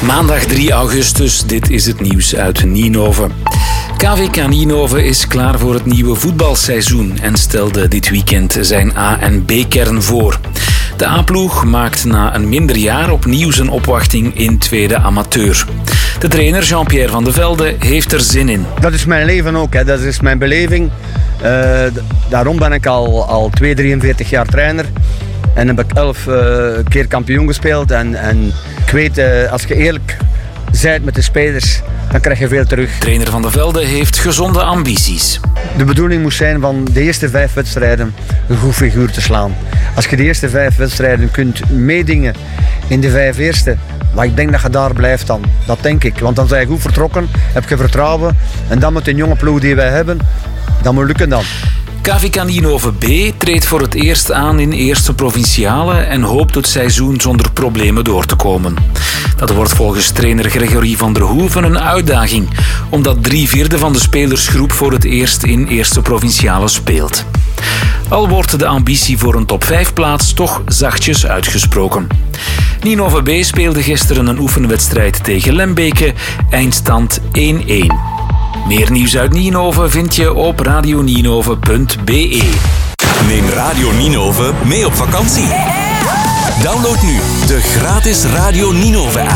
Maandag 3 augustus, dit is het nieuws uit Ninove. KVK Ninove is klaar voor het nieuwe voetbalseizoen en stelde dit weekend zijn A- en B-kern voor. De A-ploeg maakt na een minder jaar opnieuw zijn opwachting in tweede amateur. De trainer Jean-Pierre van de Velde heeft er zin in. Dat is mijn leven ook, hè. Dat is mijn beleving. Daarom ben ik al 43 jaar trainer. En heb ik 11 keer kampioen gespeeld. En ik weet, als je eerlijk bent met de spelers, dan krijg je veel terug. Trainer van de Velde heeft gezonde ambities. De bedoeling moest zijn van de eerste 5 wedstrijden een goed figuur te slaan. Als je de eerste 5 wedstrijden kunt meedingen in de 5 eerste, maar ik denk dat je daar blijft dan. Dat denk ik. Want dan zijn je goed vertrokken, heb je vertrouwen. En dan met een jonge ploeg die wij hebben, dat moet lukken dan. KVK Ninove B treedt voor het eerst aan in eerste provinciale en hoopt het seizoen zonder problemen door te komen. Dat wordt volgens trainer Gregory van der Hoeven een uitdaging, omdat 3/4 van de spelersgroep voor het eerst in eerste provinciale speelt. Al wordt de ambitie voor een top 5 plaats toch zachtjes uitgesproken. Ninove B speelde gisteren een oefenwedstrijd tegen Lembeke, eindstand 1-1. Meer nieuws uit Ninove vind je op radioninove.be. Neem Radio Ninove mee op vakantie. Download nu de gratis Radio Ninove app.